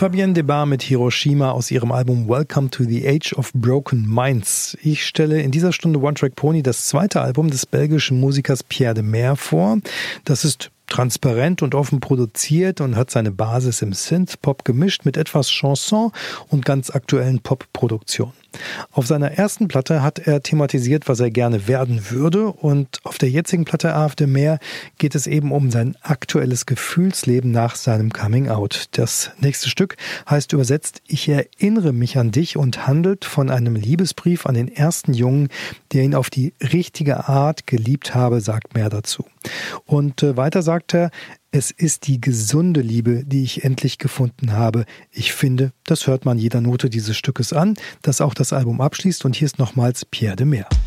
Fabienne Debar mit Hiroshima aus ihrem Album Welcome to the Age of Broken Minds. Ich stelle in dieser Stunde One Track Pony das zweite Album des belgischen Musikers Pierre de Meer vor. Das ist transparent und offen produziert und hat seine Basis im Synth-Pop gemischt mit etwas Chanson und ganz aktuellen Pop-Produktionen. Auf seiner ersten Platte hat er thematisiert, was er gerne werden würde, und auf der jetzigen Platte AfD Meer geht es eben um sein aktuelles Gefühlsleben nach seinem Coming-out. Das nächste Stück heißt übersetzt Ich erinnere mich an dich und handelt von einem Liebesbrief an den ersten Jungen, der ihn auf die richtige Art geliebt habe, sagt Meer dazu. Und weiter sagt er, es ist die gesunde Liebe, die ich endlich gefunden habe. Ich finde, das hört man jeder Note dieses Stückes an, das auch das Album abschließt. Und hier ist nochmals Pierre de Meer.